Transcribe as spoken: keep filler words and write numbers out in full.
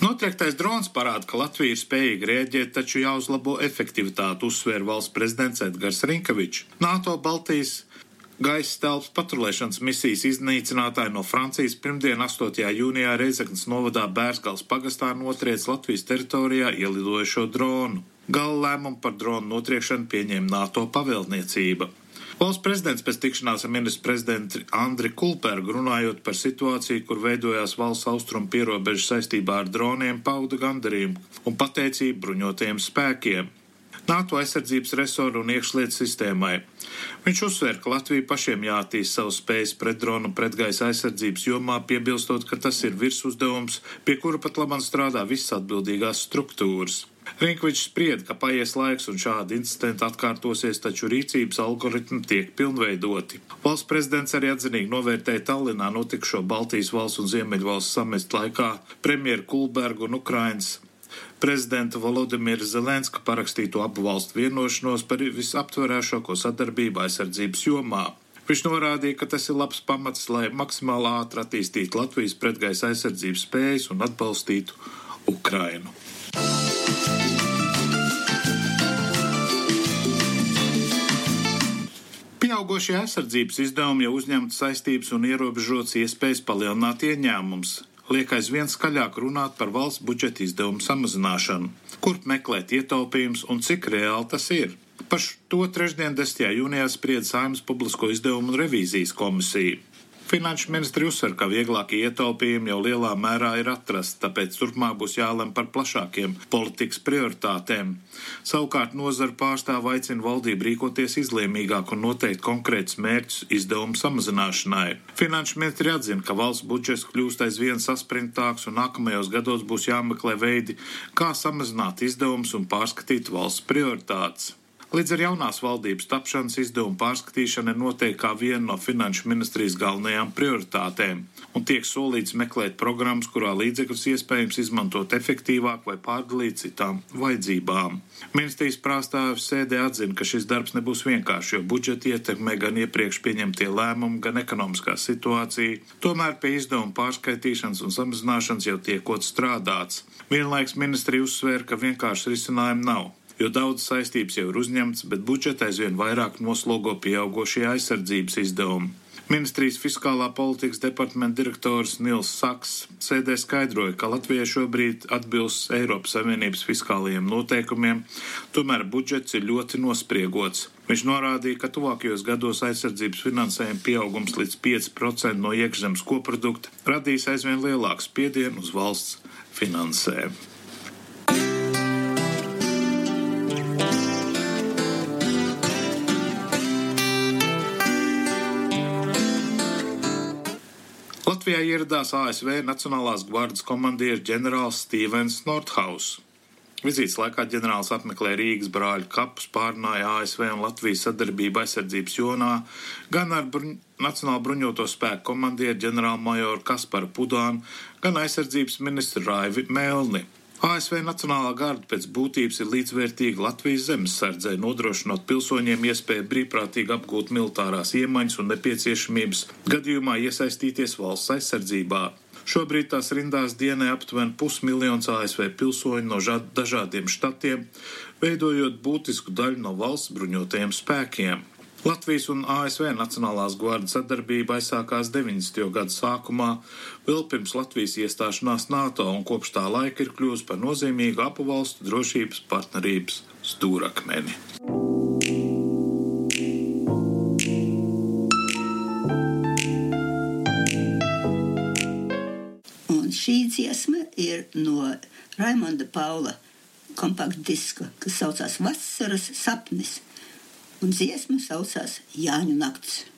Notriektais drons parāda, ka Latvija ir spējīga rēģēt, taču jāuzlabo efektivitāte, uzsvēra valsts prezidents Edgars Rinkevičs. NATO Baltijas gaisa telpas patrulēšanas misijas iznīcinātāji no Francijas pirmdien astotajā jūnijā Reizeknes novadā Bērzgales pagastā notriec Latvijas teritorijā ielidojošo dronu. Gala lēmumu par dronu notriekšanu pieņēma NATO pavēlniecība. Valsts prezidents pēc tikšanās ar ministru prezidentu Andri Kulbergu runājot par situāciju, kur veidojās valsts austrumu pierobežu saistībā ar droniem, pauda gandarījumu un pateicību bruņotajiem spēkiem, NATO aizsardzības resoru un iekšlietu sistēmai. Viņš uzsver, ka Latvija pašiem jāattīst savus spējas pret dronu un pretgaisa aizsardzības jomā, piebilstot, ka tas ir virsuzdevums, pie kura pat labam strādā visas atbildīgās struktūras. Rinkevičs sprieda, ka paies laiks un šādi incidenti atkārtosies, taču rīcības algoritmi tiek pilnveidoti. Valsts prezidents arī atzinīgi novērtēja Tallinā notikušo Baltijas valsts un Ziemeļvalsts samitu laikā premjeru Kulbergu un Ukrainas prezidenta Volodimira Zelenska parakstīto abu valstu vienošanos par visaptverēšāko sadarbību aizsardzības jomā. Viņš norādīja, ka tas ir labs pamats, lai maksimāli ātri attīstītu Latvijas pretgaisa aizsardzības spējas un atbalstītu Ukrainu. Pieaugošie aizsardzības izdevumi jau uzņemta saistības un ierobežotas iespējas palielināt ieņēmumus. Liek aizvien skaļāk runāt par valsts budžeta izdevumu samazināšanu, kur meklēt ietaupījumus un cik reāli tas ir. Par to trešdien desmitajā jūnijā sprieda Saeimas publisko izdevumu un revīzijas komisija. Finanšu ministri uzsver, ka vieglākie ietaupījumi jau lielā mērā ir atrasti, tāpēc turpmāk būs jālem par plašākiem politikas prioritātēm. Savukārt nozara pārstāv aicina valdību rīkoties izlēmīgāk un noteikt konkrētus mērķus izdevumu samazināšanai. Finanšu ministri atzina, ka valsts budžets kļūst aizvien saspringtāks un nākamajos gados būs jāmeklē veidi, kā samazināt izdevumus un pārskatīt valsts prioritātes. Līdz ar jaunās valdības tapšanas izdevumu pārskatīšana ir noteikti kā viena no finanšu ministrijas galvenajām prioritātēm un tiek solīts meklēt programmas, kurā līdzekļus iespējams izmantot efektīvāk vai pārdalīt citām vajadzībām. Ministrijas pārstāvis sēdē atzina, ka šis darbs nebūs vienkārši, jo budžeti ietekmē gan iepriekš pieņemtie lēmumi, gan ekonomiskā situācija. Tomēr pie izdevumu pārskaitīšanas un samazināšanas jau tiekot strādāts. Vienlaiks ministrija uzsvēra, ka vienkārši risinājumu nav, jo daudz saistības jau ir uzņemts, bet budžeta aizvien vairāk noslogo pieaugošie aizsardzības izdevumi. Ministrijas fiskālā politikas departamenta direktors Nils Saks sēdē skaidroja, ka Latvijai šobrīd atbilst Eiropas Savienības fiskālajiem noteikumiem, tomēr budžets ir ļoti nospriegots. Viņš norādīja, ka tuvākajos gados aizsardzības finansējuma pieaugums līdz pieci procenti no iekšzemes koprodukta radīs aizvien lielāku spiedienu uz valsts finansēm. Latvijā ieradās A S V Nacionālās gvardas komandieris ģenerālis Stevens Nordhaus. Vizītes laikā ģenerālis apmeklē Rīgas brāļu kapus, pārunāja A S V un Latvijas sadarbību aizsardzības jomā, gan ar bruņ... Nacionālo bruņoto spēku komandieru ģenerālmajoru Kasparu Pudānu, gan aizsardzības ministru Raivi Melni. A S V Nacionālā garda pēc būtības ir līdzvērtīga Latvijas zemesardzei, nodrošinot pilsoņiem iespēju brīvprātīgi apgūt militārās iemaņas un nepieciešamības gadījumā iesaistīties valsts aizsardzībā. Šobrīd tās rindās dienē aptuveni pusmiljons A S V pilsoņu no žad, dažādiem štatiem, veidojot būtisku daļu no valsts bruņotajiem spēkiem. Latvijas un A S V Nacionālās gvardas sadarbība aizsākās deviņdesmito gadu sākumā, vēl pirms Latvijas iestāšanās NATO, un kopš tā laika ir kļuvusi par nozīmīgu abu valstu drošības partnerības stūrakmeni. Un šī dziesma ir no Raimonda Paula kompaktdiska, kas saucās Vasaras sapnis. Un dziesma saucās Jāņu nakts.